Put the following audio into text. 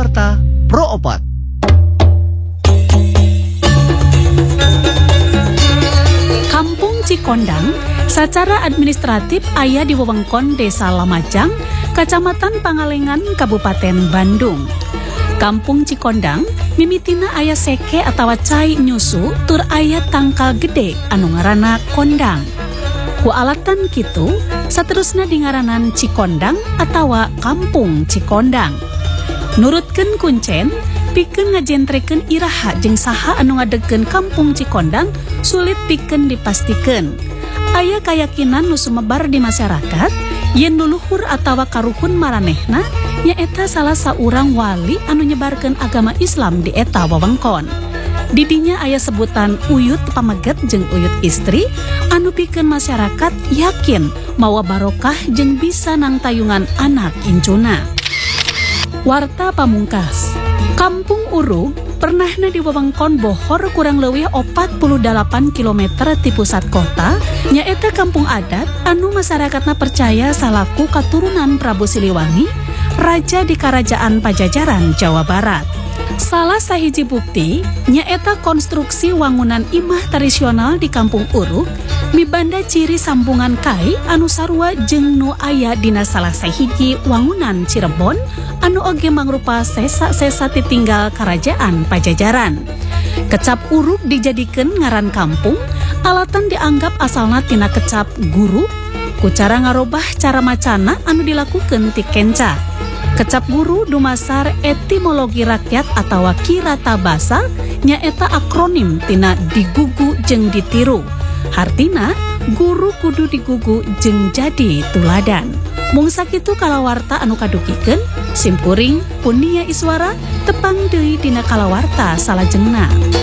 Kalawarta Pro 4. Kampung Cikondang secara administratif aya di wewengkon Desa Lamajang, Kecamatan Pangalengan, Kabupaten Bandung. Kampung Cikondang mimitina aya seke atawa cai nyusu tur aya tangkal gede anu ngaranna kondang. Ku alatan kitu, saterusna dingaranan Cikondang atawa Kampung Cikondang. Nurutkeun kuncen, pikeun ngajentrekeun iraha jeung saha anu ngadegkeun Kampung Cikondang sulit pikeun dipastikeun. Aya kayakinan nu sumebar di masyarakat yen luluhur atawa karuhun maranehna nyaeta salah saurang wali anu nyebarkeun agama Islam di eta wewengkon. Didinya aya sebutan uyut pameget jeung uyut istri anu pikeun masyarakat yakin mawa barokah jeung bisa nangtayungan anak incuna. Warta pamungkas. Kampung Urug pernahna di wewengkon Bohor kurang leuwih 48 km ti pusat kota nyaeta kampung adat anu masyarakatna percaya salaku katurunan Prabu Siliwangi, raja di Karajaan Pajajaran Jawa Barat. Salah sahiji bukti nyaeta konstruksi wangunan imah tradisional di Kampung Urug mibanda ciri sambungan kai anu sarua jeung nu aya dina salah sahiji wangunan Cirebon anu oge mangrupa sesa-sesa titinggal Karajaan Pajajaran. Kecap Urug dijadikeun ngaran kampung, alatan dianggap asalna tina kecap guru, ku cara ngarobah cara macana anu dilakukeun ti kenca. Kecap guru dumasar etimologi rakyat atawa kirata basa nyaeta akronim tina digugu jeung ditiru. Hartina guru kudu digugu jeung jadi tuladan. Mung sakitu kalawarta anu kadukikeun, simpuring punia iswara tepang deui dina kalawarta salajengna.